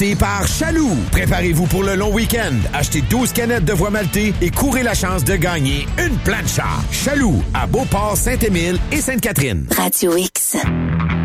par Chaloux. Préparez-vous pour le long week-end. Achetez 12 canettes de voie maltée et courez la chance de gagner une plancha. Chaloux, à Beauport, Saint-Émile et Sainte-Catherine. Radio X.